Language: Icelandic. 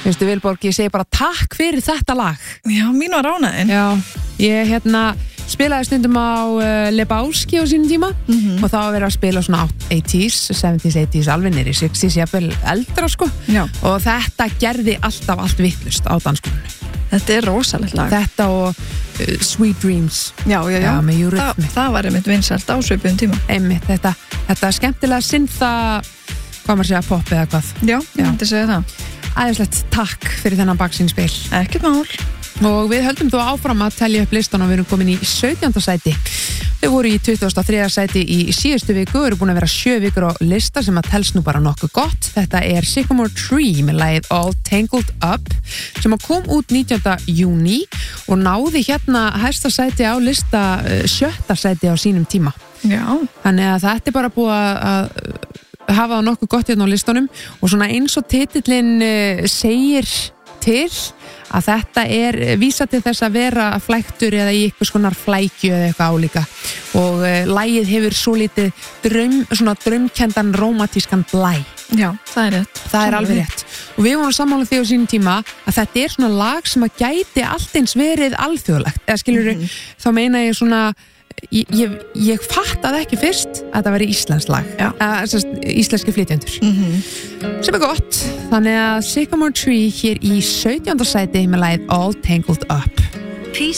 Veistu, Vilborg, ég segi bara takk fyrir þetta lag. Já, mín var ánægðin. Já, ég spilaði stundum á Lebowski á sínum tíma og þá var verið að spila svona 80s, 70s, 80s, alveg niður í 60s, jafnvel eldra sko. Já. Og þetta gerði alltaf allt vitlaust á dansskólinu. Þetta rosalegt lag. Þetta og Sweet Dreams. Já, með Eurythmics. Það var einmitt vinsælt á svipuðum tíma. Einmitt, þetta skemmtilega syntha, hvað maður segja, pop eða hvað. Já, ég myndi segja það. Æðislegt takk fyrir þennan baksýnisspil. Ekkert mál. Og við höldum þú áfram að telja upp listan og við erum komin í 17. sæti. Við voru í 23. sæti í síðustu viku og eru búin að vera 7 vikur á lista sem að telst nú bara nokkuð gott. Þetta er Sycamore Tree með lagið All Tangled Up sem að kom út 19. júní og náði hérna hæsta sæti á lista 7. sæti á sínum tíma. Já. Þannig að þetta er bara búið að hafa það nokkuð gott hérna á listunum og svona eins og titillinn segir til að þetta er vísa til þess að vera flæktur eða í einhvers konar flækju eða eitthvað álíka og lagið hefur svo lítið draumkendan rómatískan blæ. Já, það er rétt. Það er alveg rétt. Og við vorum sammála því á sínum tíma að þetta er svona lag sem að gæti allt eins verið alþjóðlegt. Eða skilurðu, þá meina ég svona ég fattaði ekki fyrst að þetta veri íslenskt lag, íslenski flytjendur sem er gott, þannig að Sycamore Tree hér í 17. sæti með lagið All Tangled Up.